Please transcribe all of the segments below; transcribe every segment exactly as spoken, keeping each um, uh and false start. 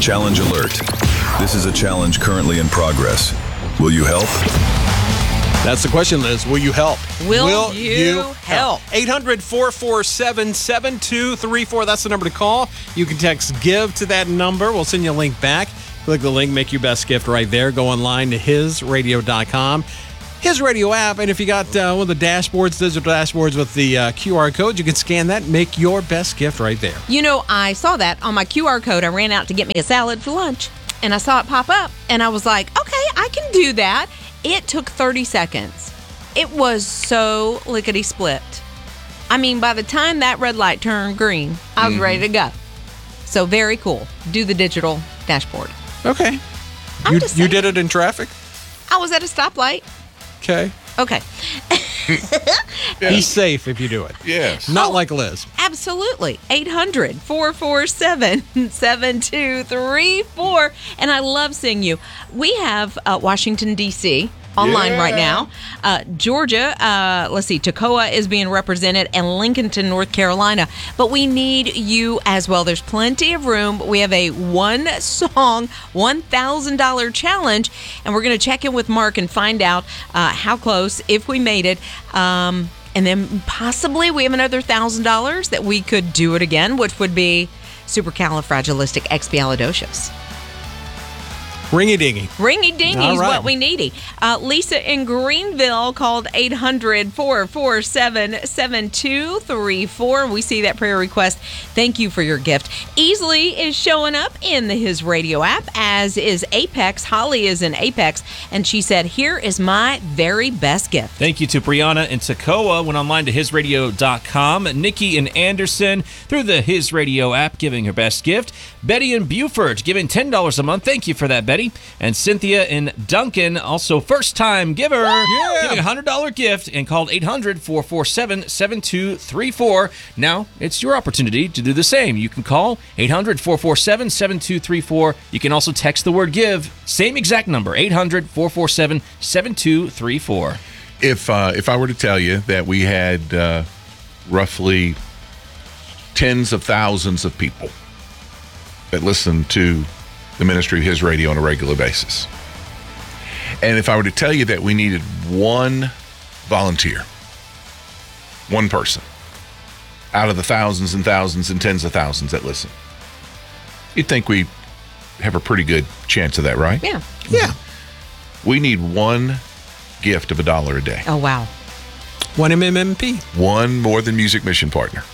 Challenge alert. This is a challenge currently in progress. Will you help? That's the question, Liz. Will you help? Will, Will you, you help? eight hundred, four four seven, seven two three four. That's the number to call. You can text GIVE to that number. We'll send you a link back. Click the link, make your best gift right there. Go online to his radio dot com. His Radio app, and if you got uh, one of the dashboards, digital dashboards with the uh, Q R code, you can scan that and make your best gift right there. You know, I saw that on my Q R code. I ran out to get me a salad for lunch, and I saw it pop up, and I was like, okay, I can do that. It took thirty seconds. It was so lickety-split. I mean, by the time that red light turned green, I was mm-hmm. ready to go. So very cool. Do the digital dashboard. Okay. I'm you, just you did it in traffic? I was at a stoplight. Okay. Okay. Be safe if you do it. Yes. Not oh, like Liz. Absolutely. eight hundred, four four seven, seven two three four. And I love seeing you. We have uh, Washington, D C online yeah. right now. Uh, Georgia, uh, let's see, Toccoa is being represented, and Lincolnton, North Carolina. But we need you as well. There's plenty of room. We have a one-song, one thousand dollars challenge, and we're going to check in with Mark and find out uh, how close, if we made it. Um, and then possibly we have another one thousand dollars that we could do it again, which would be supercalifragilisticexpialidocious. Ringy-dingy. Ringy-dingy is right. what we needy. Uh, Lisa in Greenville called eight hundred, four four seven, seven two three four. We see that prayer request. Thank you for your gift. Easley is showing up in the His Radio app, as is Apex. Holly is in Apex, and she said, here is my very best gift. Thank you to Brianna in Toccoa. Went online to his radio dot com. Nikki in Anderson through the His Radio app, giving her best gift. Betty in Beaufort giving ten dollars a month. Thank you for that, Betty. And Cynthia in Duncan, also first-time giver, yeah. giving a one hundred dollars gift, and called eight hundred, four four seven, seven two three four. Now, it's your opportunity to do the same. You can call eight hundred, four four seven, seven two three four. You can also text the word GIVE, same exact number, eight hundred, four four seven, seven two three four. If, uh, if I were to tell you that we had uh, roughly tens of thousands of people that listen to the ministry of His Radio on a regular basis, and if I were to tell you that we needed one volunteer, one person, out of the thousands and thousands and tens of thousands that listen, you'd think we have a pretty good chance of that, right? Yeah. Yeah. We need one gift of a dollar a day. Oh, wow. One M M M P. One More Than Music mission partner.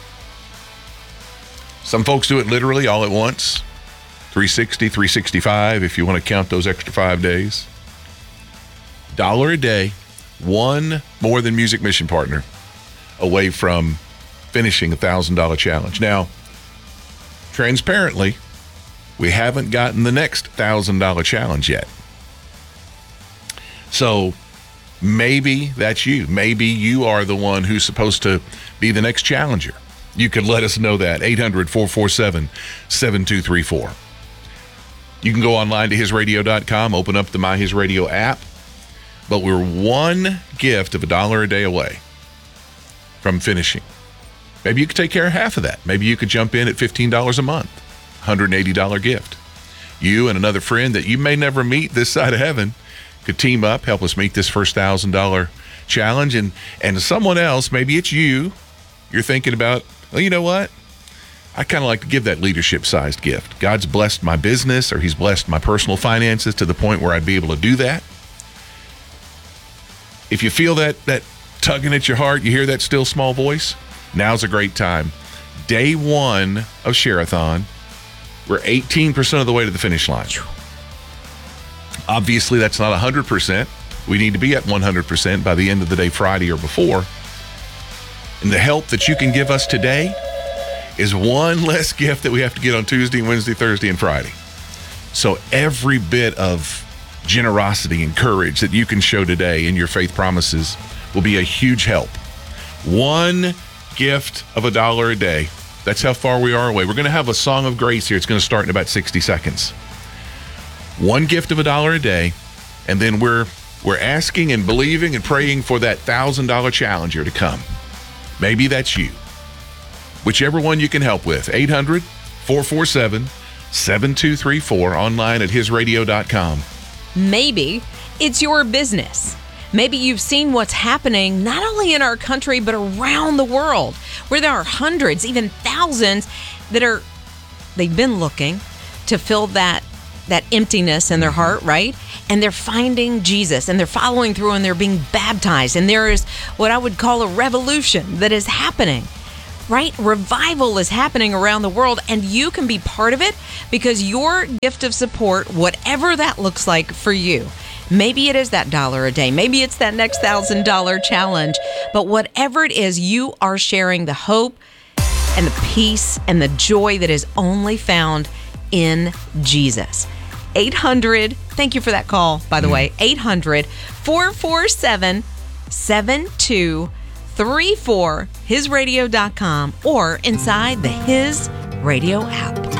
Some folks do it literally all at once. three sixty, three sixty-five, if you want to count those extra five days. Dollar a day, one More Than Music mission partner away from finishing a one thousand dollars challenge. Now, transparently, we haven't gotten the next one thousand dollars challenge yet. So maybe that's you. Maybe you are the one who's supposed to be the next challenger. You could let us know that. eight hundred, four four seven, seven two three four. You can go online to his radio dot com, open up the My His Radio app. But we're one gift of a dollar a day away from finishing. Maybe you could take care of half of that. Maybe you could jump in at fifteen dollars a month, one hundred eighty dollars gift. You and another friend that you may never meet this side of heaven could team up, help us meet this first one thousand dollars challenge. And, and someone else, maybe it's you, you're thinking about, well, you know what? I kind of like to give that leadership-sized gift. God's blessed my business, or He's blessed my personal finances to the point where I'd be able to do that. If you feel that that tugging at your heart, you hear that still small voice, now's a great time. Day one of Share-a-thon, we're eighteen percent of the way to the finish line. Obviously, that's not one hundred percent. We need to be at one hundred percent by the end of the day, Friday or before. And the help that you can give us today is one less gift that we have to get on Tuesday, Wednesday, Thursday, and Friday. So every bit of generosity and courage that you can show today in your faith promises will be a huge help. One gift of a dollar a day. That's how far we are away. We're going to have a song of grace here. It's going to start in about sixty seconds. One gift of a dollar a day, and then we're we're asking and believing and praying for that one thousand dollars challenger to come. Maybe that's you. Whichever one you can help with. eight hundred, four four seven, seven two three four, online at his radio dot com. Maybe it's your business. Maybe you've seen what's happening not only in our country, but around the world, where there are hundreds, even thousands that are, they've been looking to fill that that emptiness in their heart, right? And they're finding Jesus, and they're following through, and they're being baptized. And there is what I would call a revolution that is happening, right? Revival is happening around the world, and you can be part of it because your gift of support, whatever that looks like for you, maybe it is that dollar a day, maybe it's that next thousand dollar challenge, but whatever it is, you are sharing the hope and the peace and the joy that is only found in Jesus. eight hundred, thank you for that call, by the way, eight hundred, four four seven, seven two three four, his radio dot com, or inside the His Radio app.